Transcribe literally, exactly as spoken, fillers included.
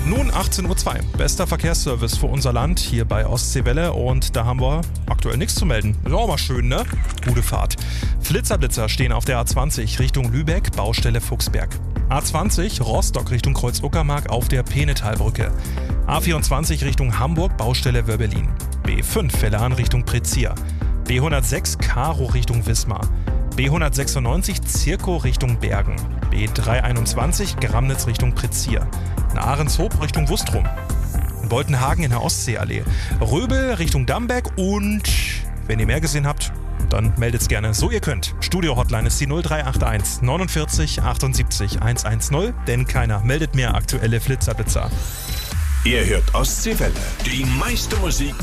Nun achtzehn Uhr zwei. Bester Verkehrsservice für unser Land hier bei Ostseewelle und da haben wir aktuell nichts zu melden. Ist auch mal schön, ne? Gute Fahrt. Flitzer-Blitzer stehen auf der A zwanzig Richtung Lübeck, Baustelle Fuchsberg. A zwanzig Rostock Richtung Kreuz-Uckermark auf der Penetalbrücke. A vierundzwanzig Richtung Hamburg, Baustelle Wörbelin. B fünf Vellan Richtung Prezier. B hundertsechs Karo Richtung Wismar. B hundertsechsundneunzig Zirkow Richtung Bergen. B dreihunderteinundzwanzig Gramnitz Richtung Prezier. Ahrenshoop Richtung Wustrum. Boltenhagen in der Ostseeallee. Röbel Richtung Damberg und wenn ihr mehr gesehen habt, dann meldet's gerne, so ihr könnt. Studio-Hotline ist die null drei acht eins neunundvierzig achtundsiebzig hundertzehn, denn keiner meldet mehr aktuelle Flitzer-Blitzer. Ihr hört Ostseewelle, die meiste Musik